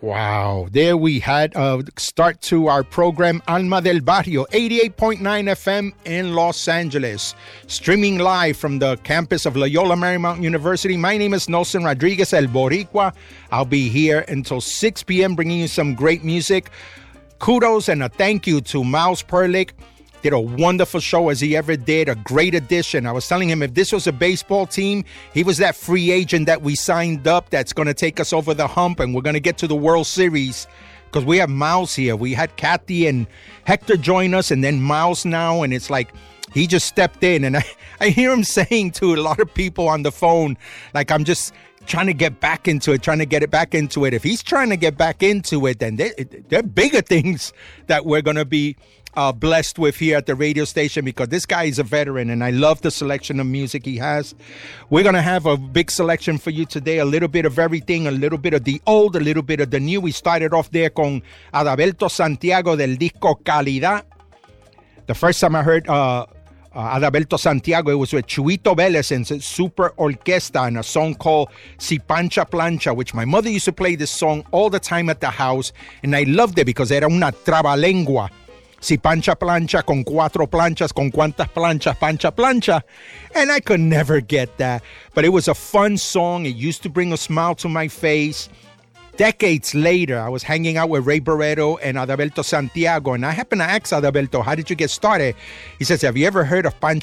Wow, there we had a start to our program Alma del Barrio, 88.9 FM in Los Angeles, streaming live from the campus of Loyola Marymount University. My name is Nelson Rodriguez, El Boricua. I'll be here until 6 p.m. bringing you some great music. Kudos and a thank you to Miles Perlick. Did a wonderful show as he ever did, a great addition. I was telling him if this was a baseball team, he was that free agent that we signed up that's going to take us over the hump and we're going to get to the World Series because we have Miles here. We had Kathy and Hector join us and then Miles now, and it's like he just stepped in. And I hear him saying to a lot of people on the phone, like, I'm just trying to get back into it, trying to get it back into it. If he's trying to get back into it, then there are bigger things that we're going to be blessed with here at the radio station, because this guy is a veteran and I love the selection of music he has. We're going to have a big selection for you today, a little bit of everything, a little bit of the old, a little bit of the new. We started off there con Adalberto Santiago del disco Calidad. The first time I heard Adalberto Santiago, it was with Chuito Vélez and Super Orquesta and a song called Si Pancha Plancha, which my mother used to play this song all the time at the house, and I loved it because era una trabalengua. Si pancha plancha, con cuatro planchas, con cuantas planchas, pancha plancha. And I could never get that. But it was a fun song. It used to bring a smile to my face. Decades later, I was hanging out with Ray Barretto and Adalberto Santiago, and I happened to ask Adalberto, how did you get started? He says, have you ever heard of Pancha